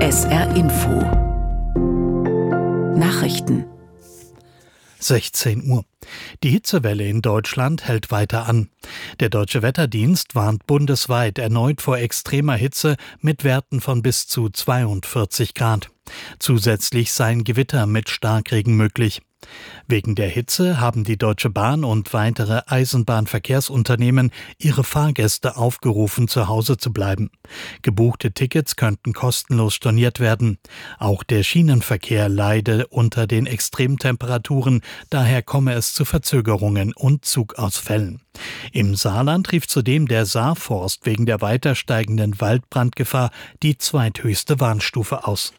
SR Info Nachrichten 16 Uhr. Die Hitzewelle in Deutschland hält weiter an. Der Deutsche Wetterdienst warnt bundesweit erneut vor extremer Hitze mit Werten von bis zu 42 Grad. Zusätzlich seien Gewitter mit Starkregen möglich. Wegen der Hitze haben die Deutsche Bahn und weitere Eisenbahnverkehrsunternehmen ihre Fahrgäste aufgerufen, zu Hause zu bleiben. Gebuchte Tickets könnten kostenlos storniert werden. Auch der Schienenverkehr leide unter den Extremtemperaturen, daher komme es zu Verzögerungen und Zugausfällen. Im Saarland rief zudem der Saarforst wegen der weiter steigenden Waldbrandgefahr die zweithöchste Warnstufe aus.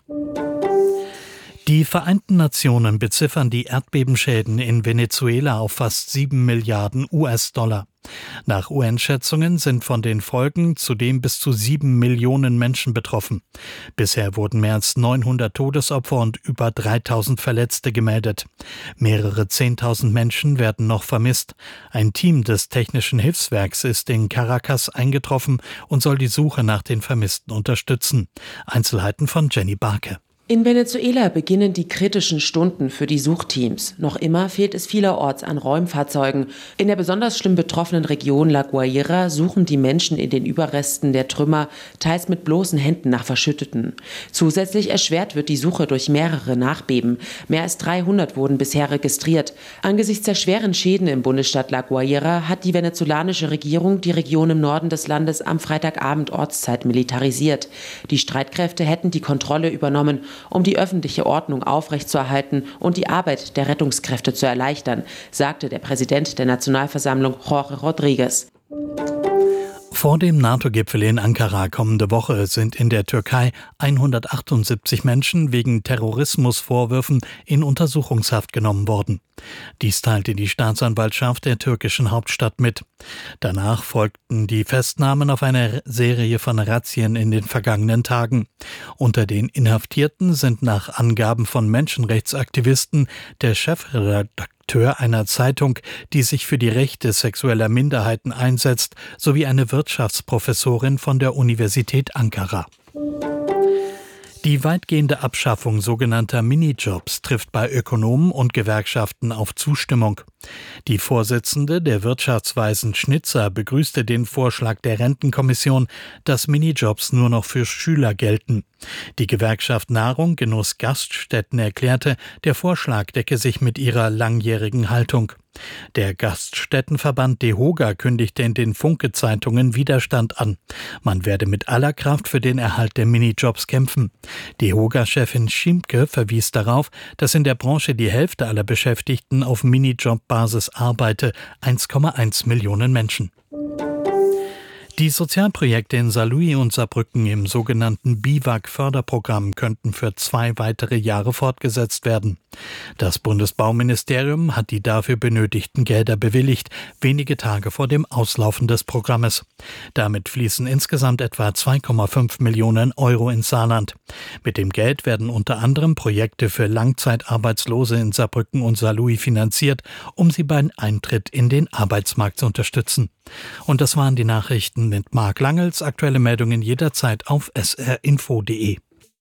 Die Vereinten Nationen beziffern die Erdbebenschäden in Venezuela auf fast 7 Milliarden US-Dollar. Nach UN-Schätzungen sind von den Folgen zudem bis zu 7 Millionen Menschen betroffen. Bisher wurden mehr als 900 Todesopfer und über 3.000 Verletzte gemeldet. Mehrere 10.000 Menschen werden noch vermisst. Ein Team des Technischen Hilfswerks ist in Caracas eingetroffen und soll die Suche nach den Vermissten unterstützen. Einzelheiten von Jenny Barke. In Venezuela beginnen die kritischen Stunden für die Suchteams. Noch immer fehlt es vielerorts an Räumfahrzeugen. In der besonders schlimm betroffenen Region La Guaira suchen die Menschen in den Überresten der Trümmer, teils mit bloßen Händen nach Verschütteten. Zusätzlich erschwert wird die Suche durch mehrere Nachbeben. Mehr als 300 wurden bisher registriert. Angesichts der schweren Schäden im Bundesstaat La Guaira hat die venezolanische Regierung die Region im Norden des Landes am Freitagabend Ortszeit militarisiert. Die Streitkräfte hätten die Kontrolle übernommen, um die öffentliche Ordnung aufrechtzuerhalten und die Arbeit der Rettungskräfte zu erleichtern, sagte der Präsident der Nationalversammlung Jorge Rodríguez. Vor dem NATO-Gipfel in Ankara kommende Woche sind in der Türkei 178 Menschen wegen Terrorismusvorwürfen in Untersuchungshaft genommen worden. Dies teilte die Staatsanwaltschaft der türkischen Hauptstadt mit. Danach folgten die Festnahmen auf eine Serie von Razzien in den vergangenen Tagen. Unter den Inhaftierten sind nach Angaben von Menschenrechtsaktivisten der Chefredakteur einer Zeitung, die sich für die Rechte sexueller Minderheiten einsetzt, sowie eine Wirtschaftsprofessorin von der Universität Ankara. Die weitgehende Abschaffung sogenannter Minijobs trifft bei Ökonomen und Gewerkschaften auf Zustimmung. Die Vorsitzende der Wirtschaftsweisen Schnitzer begrüßte den Vorschlag der Rentenkommission, dass Minijobs nur noch für Schüler gelten. Die Gewerkschaft Nahrung, Genuss, Gaststätten erklärte, der Vorschlag decke sich mit ihrer langjährigen Haltung. Der Gaststättenverband DEHOGA kündigte in den Funke-Zeitungen Widerstand an. Man werde mit aller Kraft für den Erhalt der Minijobs kämpfen. DEHOGA-Chefin Schimke verwies darauf, dass in der Branche die Hälfte aller Beschäftigten auf Minijob-Basis arbeite, 1,1 Millionen Menschen. Die Sozialprojekte in Saarlouis und Saarbrücken im sogenannten BIWAG-Förderprogramm könnten für 2 weitere Jahre fortgesetzt werden. Das Bundesbauministerium hat die dafür benötigten Gelder bewilligt, wenige Tage vor dem Auslaufen des Programmes. Damit fließen insgesamt etwa 2,5 Millionen Euro ins Saarland. Mit dem Geld werden unter anderem Projekte für Langzeitarbeitslose in Saarbrücken und Saarlouis finanziert, um sie beim Eintritt in den Arbeitsmarkt zu unterstützen. Und das waren die Nachrichten mit Marc Langels. Aktuelle Meldungen jederzeit auf srinfo.de.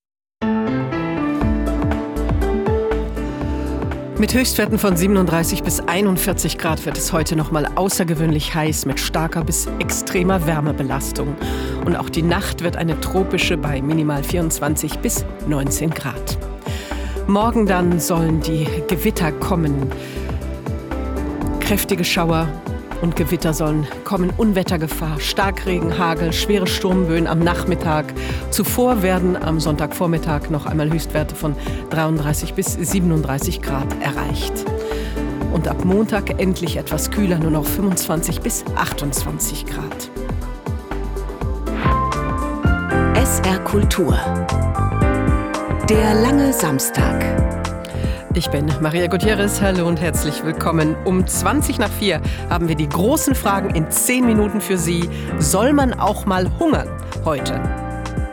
Mit Höchstwerten von 37 bis 41 Grad wird es heute nochmal außergewöhnlich heiß mit starker bis extremer Wärmebelastung. Und auch die Nacht wird eine tropische bei minimal 24 bis 19 Grad. Morgen dann sollen die Gewitter kommen. Kräftige Schauer und Gewitter sollen kommen, Unwettergefahr, Starkregen, Hagel, schwere Sturmböen am Nachmittag. Zuvor werden am Sonntagvormittag noch einmal Höchstwerte von 33 bis 37 Grad erreicht. Und ab Montag endlich etwas kühler, nur noch 25 bis 28 Grad. SR Kultur. Der lange Samstag. Ich bin Maria Gutierrez, hallo und herzlich willkommen. Um 4:20 haben wir die großen Fragen in 10 Minuten für Sie. Soll man auch mal hungern heute?